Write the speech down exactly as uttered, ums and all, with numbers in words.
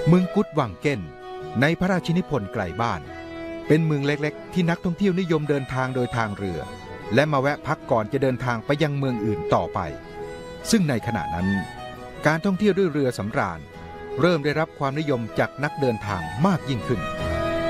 เมืองกุดวังเก้นในพระราชินิพนธ์ไกลบ้านเป็นเมืองเล็กๆที่นักท่องเที่ยวนิยมเดินทางโดยทางเรือและมาแวะพักก่อนจะเดินทางไปยังเมืองอื่นต่อไปซึ่งในขณะนั้นการท่องเที่ยวด้วยเรือสำราญเริ่มได้รับความนิยมจากนักเดินทางมากยิ่งขึ้น